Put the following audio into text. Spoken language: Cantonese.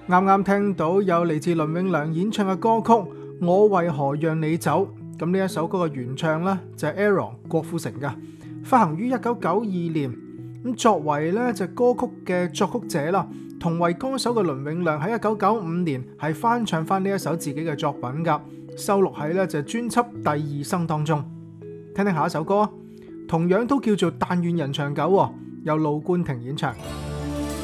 啱啱聽到有嚟自倫永亮演唱嘅歌曲《我為何讓你走》，咁呢一首歌嘅原唱呢，就係 Aaron 郭富城嘅，發行於1992年。咁作為呢隻歌曲嘅作曲者啦，同為歌手嘅倫永亮喺1995年係翻唱翻呢一首自己嘅作品噶，收錄喺呢隻專輯《第二生》當中。聽聽下一首歌，同樣都叫做《但願人長久》，由盧冠廷演唱。